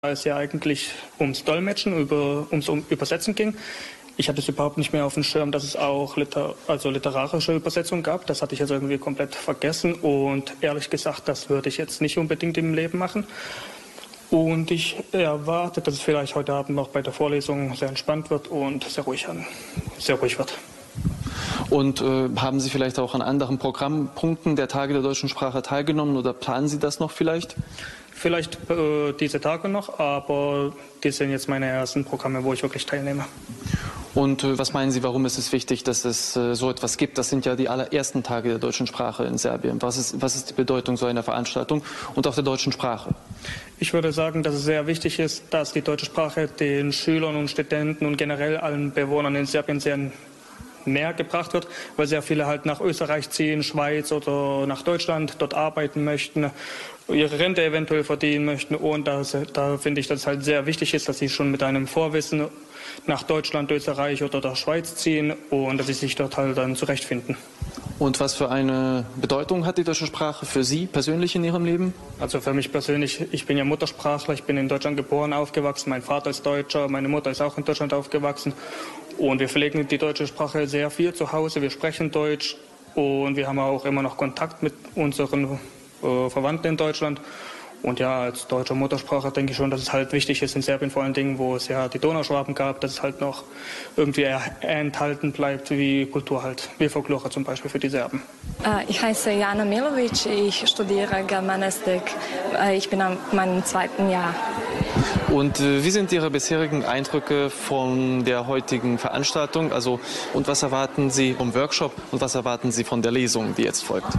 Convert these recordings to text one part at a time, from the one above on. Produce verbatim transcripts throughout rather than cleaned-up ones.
Weil es ja eigentlich ums Dolmetschen, über, ums um Übersetzen ging. Ich hatte es überhaupt nicht mehr auf dem Schirm, dass es auch liter, also literarische Übersetzungen gab. Das hatte ich jetzt irgendwie komplett vergessen und ehrlich gesagt, das würde ich jetzt nicht unbedingt im Leben machen. Und ich erwarte, dass es vielleicht heute Abend noch bei der Vorlesung sehr entspannt wird und sehr ruhig, sehr ruhig wird. Und äh, haben Sie vielleicht auch an anderen Programmpunkten der Tage der deutschen Sprache teilgenommen oder planen Sie das noch vielleicht? Vielleicht äh, diese Tage noch, aber die sind jetzt meine ersten Programme, wo ich wirklich teilnehme. Und äh, was meinen Sie, warum ist es wichtig, dass es äh, so etwas gibt? Das sind ja die allerersten Tage der deutschen Sprache in Serbien. Was ist, was ist die Bedeutung so einer Veranstaltung und auch der deutschen Sprache? Ich würde sagen, dass es sehr wichtig ist, dass die deutsche Sprache den Schülern und Studenten und generell allen Bewohnern in Serbien sehr näher gebracht wird, weil sehr viele halt nach Österreich ziehen, Schweiz oder nach Deutschland, dort arbeiten möchten, ihre Rente eventuell verdienen möchten. Und da, da finde ich, dass es halt sehr wichtig ist, dass sie schon mit einem Vorwissen nach Deutschland, Österreich oder der Schweiz ziehen und dass sie sich dort halt dann zurechtfinden. Und was für eine Bedeutung hat die deutsche Sprache für Sie persönlich in Ihrem Leben? Also für mich persönlich, ich bin ja Muttersprachler, ich bin in Deutschland geboren, aufgewachsen, mein Vater ist Deutscher, meine Mutter ist auch in Deutschland aufgewachsen und wir pflegen die deutsche Sprache sehr viel zu Hause, wir sprechen Deutsch und wir haben auch immer noch Kontakt mit unseren äh, Verwandten in Deutschland. Und ja, als deutscher Muttersprache denke ich schon, dass es halt wichtig ist in Serbien vor allen Dingen, wo es ja die Donauschwaben gab, dass es halt noch irgendwie enthalten bleibt wie Kultur halt, wie Folklore zum Beispiel für die Serben. Ich heiße Jana Milovic, ich studiere Germanistik, ich bin am meinem zweiten Jahr. Und äh, wie sind Ihre bisherigen Eindrücke von der heutigen Veranstaltung? Also, und was erwarten Sie vom Workshop und was erwarten Sie von der Lesung, die jetzt folgt?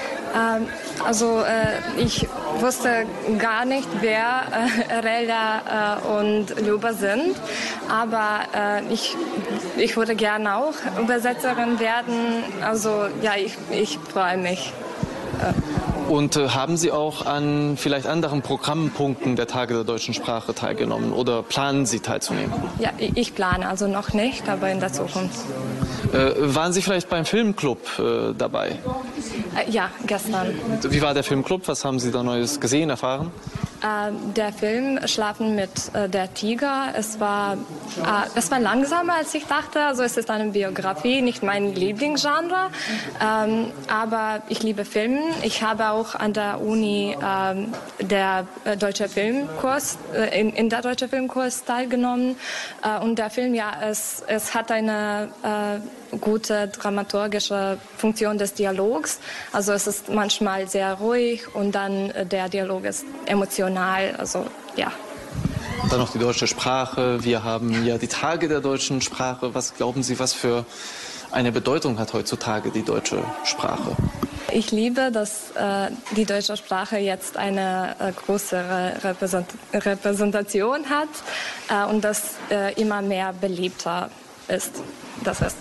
Also äh, ich wusste gar nicht, wer äh, Relja äh, und Ljuba sind, aber äh, ich, ich würde gerne auch Übersetzerin werden. Also ja, ich, ich freue mich. Und äh, haben Sie auch an vielleicht anderen Programmpunkten der Tage der deutschen Sprache teilgenommen oder planen Sie teilzunehmen? Ja, ich plane also noch nicht, aber in der Zukunft. Äh, waren Sie vielleicht beim Filmclub äh, dabei? Äh, ja, gestern. Wie war der Filmclub? Was haben Sie da Neues gesehen, erfahren? Äh, der Film Schlafen mit äh, der Tiger, es war, äh, es war langsamer als ich dachte. Also es ist eine Biografie, nicht mein Lieblingsgenre, ähm, aber ich liebe Filme. Ich habe auch an der Uni ähm, der äh, deutsche Filmkurs, äh, in, in der deutsche Filmkurs teilgenommen. Äh, und der Film, ja, es, es hat eine äh, gute dramaturgische Funktion des Dialogs. Also es ist manchmal sehr ruhig und dann äh, der Dialog ist emotional. Also ja. Dann noch die deutsche Sprache. Wir haben ja die Tage der deutschen Sprache. Was glauben Sie, was für eine Bedeutung hat heutzutage die deutsche Sprache? Ich liebe, dass äh, die deutsche Sprache jetzt eine äh, größere Repräsent Repräsentation hat äh, und dass äh, immer mehr beliebter ist. Das ist.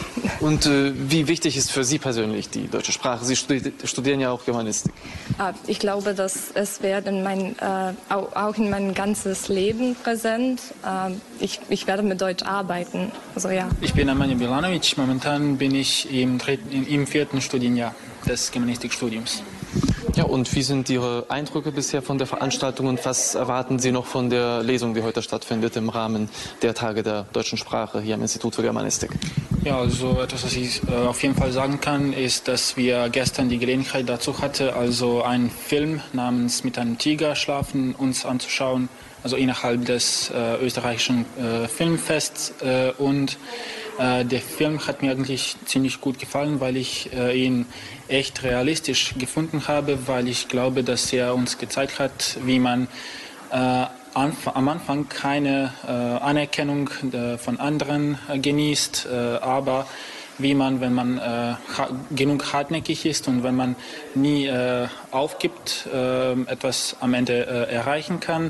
Und äh, wie wichtig ist für Sie persönlich die deutsche Sprache? Sie studi studieren ja auch Germanistik. Ich glaube, dass es wird in mein, äh, auch in mein ganzes Leben präsent. Äh, ich, ich werde mit Deutsch arbeiten. Also, ja. Ich bin Amanja Bilanovic. Momentan bin ich im, dritten, im vierten Studienjahr des Germanistikstudiums. Ja, und wie sind Ihre Eindrücke bisher von der Veranstaltung und was erwarten Sie noch von der Lesung, die heute stattfindet im Rahmen der Tage der deutschen Sprache hier am Institut für Germanistik? Ja, also etwas, was ich äh, auf jeden Fall sagen kann, ist, dass wir gestern die Gelegenheit dazu hatten, also einen Film namens Mit einem Tiger schlafen uns anzuschauen, also innerhalb des äh, österreichischen äh, Filmfests äh, und äh, der Film hat mir eigentlich ziemlich gut gefallen, weil ich äh, ihn echt realistisch gefunden habe, weil ich glaube, dass er uns gezeigt hat, wie man äh, am Anfang keine äh, Anerkennung äh, von anderen äh, genießt, äh, aber wie man, wenn man äh, ha genug hartnäckig ist und wenn man nie äh, aufgibt, äh, etwas am Ende äh, erreichen kann.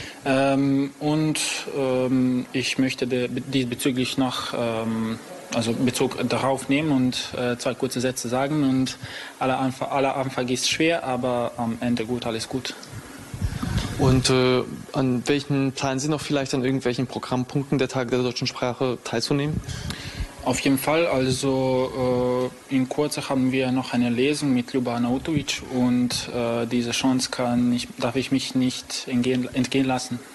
Ähm, und ähm, ich möchte diesbezüglich noch ähm, also Bezug darauf nehmen und äh, zwei kurze Sätze sagen. Und aller Anfang, aller Anfang ist schwer, aber am Ende gut, alles gut. Und äh, an welchen planen Sie noch vielleicht an irgendwelchen Programmpunkten der Tage der deutschen Sprache teilzunehmen? Auf jeden Fall, also äh, in Kurze haben wir noch eine Lesung mit Ljuba Arnautovic und äh, diese Chance kann ich, darf ich mich nicht entgehen, entgehen lassen.